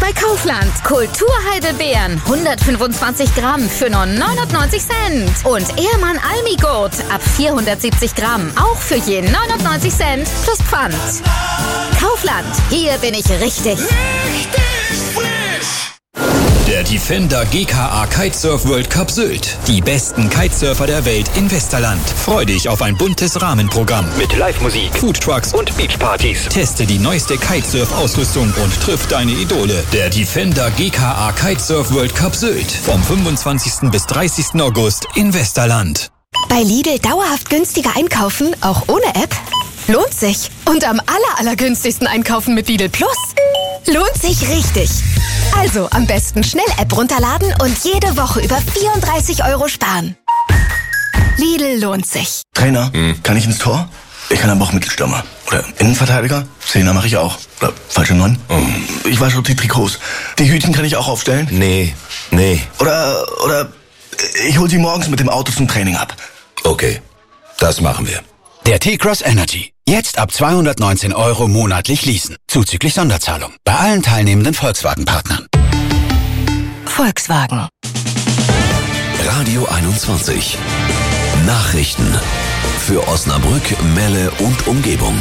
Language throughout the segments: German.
bei Kaufland. Kulturheidelbeeren 125 Gramm für nur 99 Cent. Und Ehrmann Almigurt ab 470 Gramm auch für je 99 Cent plus Pfand. Kaufland, hier bin ich richtig. Der Defender GKA Kitesurf World Cup Sylt. Die besten Kitesurfer der Welt in Westerland. Freu dich auf ein buntes Rahmenprogramm mit Live-Musik, Foodtrucks und Beachpartys. Teste die neueste Kitesurf-Ausrüstung und triff deine Idole. Der Defender GKA Kitesurf World Cup Sylt. Vom 25. bis 30. August in Westerland. Bei Lidl dauerhaft günstiger einkaufen, auch ohne App? Lohnt sich. Und am allergünstigsten einkaufen mit Lidl Plus? Lohnt sich richtig. Also am besten schnell App runterladen und jede Woche über 34 € sparen. Lidl lohnt sich. Trainer, kann ich ins Tor? Ich kann aber auch Mittelstürmer. Oder Innenverteidiger? Zehner mache ich auch. Oder falsche 9? Ich wasche die Trikots. Die Hütchen kann ich auch aufstellen? Nee. Oder ich hol sie morgens mit dem Auto zum Training ab. Okay, das machen wir. Der T-Cross Energy. Jetzt ab 219 € monatlich leasen. Zuzüglich Sonderzahlung. Bei allen teilnehmenden Volkswagen-Partnern. Volkswagen. Radio 21. Nachrichten für Osnabrück, Melle und Umgebung.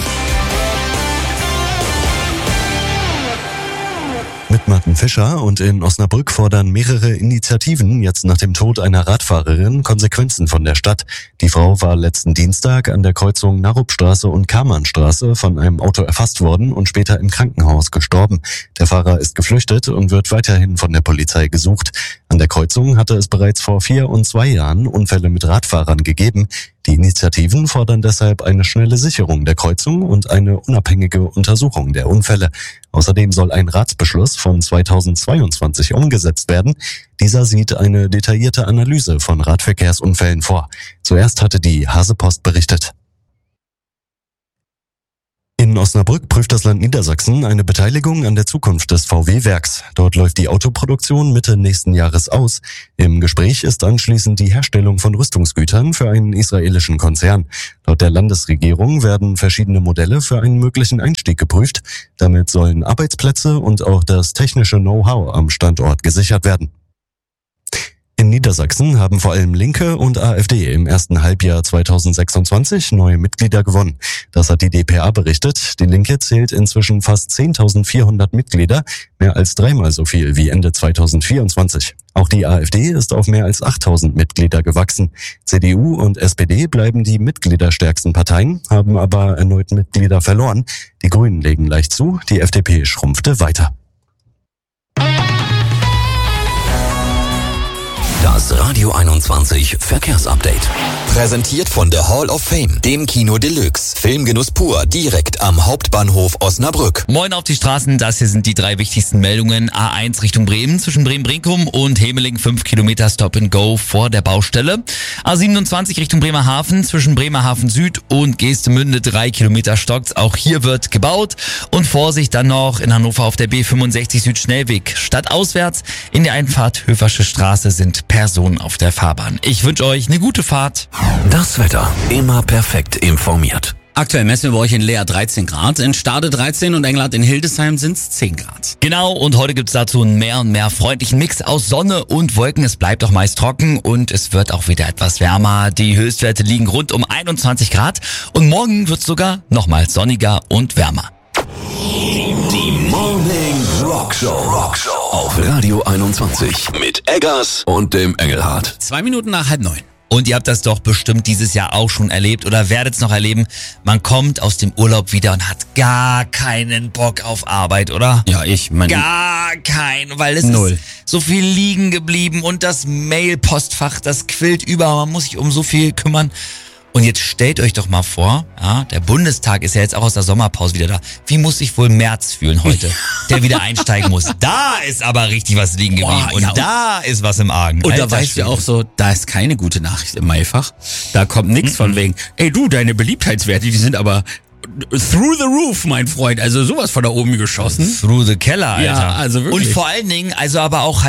Mit Martin Fischer und in Osnabrück fordern mehrere Initiativen jetzt nach dem Tod einer Radfahrerin Konsequenzen von der Stadt. Die Frau war letzten Dienstag an der Kreuzung Narupstraße und Kamannstraße von einem Auto erfasst worden und später im Krankenhaus gestorben. Der Fahrer ist geflüchtet und wird weiterhin von der Polizei gesucht. An der Kreuzung hatte es bereits vor 4 und 2 Jahren Unfälle mit Radfahrern gegeben. Die Initiativen fordern deshalb eine schnelle Sicherung der Kreuzung und eine unabhängige Untersuchung der Unfälle. Außerdem soll ein Ratsbeschluss von 2022 umgesetzt werden. Dieser sieht eine detaillierte Analyse von Radverkehrsunfällen vor. Zuerst hatte die Hasepost berichtet. In Osnabrück prüft das Land Niedersachsen eine Beteiligung an der Zukunft des VW-Werks. Dort läuft die Autoproduktion Mitte nächsten Jahres aus. Im Gespräch ist anschließend die Herstellung von Rüstungsgütern für einen israelischen Konzern. Laut der Landesregierung werden verschiedene Modelle für einen möglichen Einstieg geprüft. Damit sollen Arbeitsplätze und auch das technische Know-how am Standort gesichert werden. In Niedersachsen haben vor allem Linke und AfD im ersten Halbjahr 2026 neue Mitglieder gewonnen. Das hat die dpa berichtet. Die Linke zählt inzwischen fast 10.400 Mitglieder, mehr als 3-mal so viel wie Ende 2024. Auch die AfD ist auf mehr als 8.000 Mitglieder gewachsen. CDU und SPD bleiben die mitgliederstärksten Parteien, haben aber erneut Mitglieder verloren. Die Grünen legen leicht zu, die FDP schrumpfte weiter. Das Radio 21 Verkehrsupdate. Präsentiert von der Hall of Fame, dem Kino Deluxe. Filmgenuss pur, direkt am Hauptbahnhof Osnabrück. Moin auf die Straßen, das hier sind die 3 wichtigsten Meldungen. A1 Richtung Bremen, zwischen Bremen-Brinkum und Hemeling 5 Kilometer Stop and Go vor der Baustelle. A27 Richtung Bremerhaven, zwischen Bremerhaven Süd und Geestemünde 3 Kilometer stockt's. Auch hier wird gebaut. Und Vorsicht dann noch in Hannover auf der B65 Südschnellweg. Stadtauswärts in der Einfahrt Höfersche Straße sind Personen auf der Fahrbahn. Ich wünsche euch eine gute Fahrt. Das Wetter, immer perfekt informiert. Aktuell messen wir bei euch in Leer 13 Grad, in Stade 13 und Englert in Hildesheim sind's 10 Grad. Genau, und heute gibt's dazu einen mehr und mehr freundlichen Mix aus Sonne und Wolken. Es bleibt auch meist trocken und es wird auch wieder etwas wärmer. Die Höchstwerte liegen rund um 21 Grad und morgen wird's sogar nochmals sonniger und wärmer. Die Morning Rockshow auf Radio 21 mit Eggers und dem Engelhardt. 2 Minuten nach 8:30. Und ihr habt das doch bestimmt dieses Jahr auch schon erlebt oder werdet es noch erleben. Man kommt aus dem Urlaub wieder und hat gar keinen Bock auf Arbeit, oder? Ja, ich meine... Gar keinen, weil es Null. ist so viel liegen geblieben und das Mail-Postfach, das quillt über. Man muss sich um so viel kümmern. Und jetzt stellt euch doch mal vor, ja, der Bundestag ist ja jetzt auch aus der Sommerpause wieder da. Wie muss sich wohl Merz fühlen heute, der wieder einsteigen muss? Da ist aber richtig was liegen geblieben. Und da ist was im Argen. Und da weißt du auch so, da ist keine gute Nachricht im Mailfach. Da kommt nichts von wegen, ey du, deine Beliebtheitswerte, die sind aber through the roof, mein Freund. Also sowas von da oben geschossen. Through the Keller, Alter. Ja, also wirklich. Und vor allen Dingen, also aber auch halt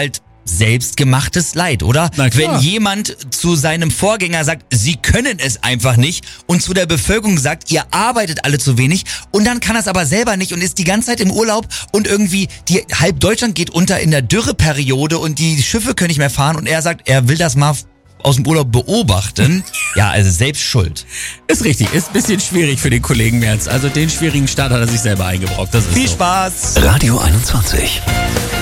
selbstgemachtes Leid, oder? Na klar. Wenn jemand zu seinem Vorgänger sagt, sie können es einfach nicht und zu der Bevölkerung sagt, ihr arbeitet alle zu wenig und dann kann er es aber selber nicht und ist die ganze Zeit im Urlaub und irgendwie halb Deutschland geht unter in der Dürreperiode und die Schiffe können nicht mehr fahren und er sagt, er will das mal aus dem Urlaub beobachten. Ja, also selbst schuld. Ist richtig, ist ein bisschen schwierig für den Kollegen Merz. Also den schwierigen Start hat er sich selber eingebrockt. Das ist Viel so. Spaß! Radio 21.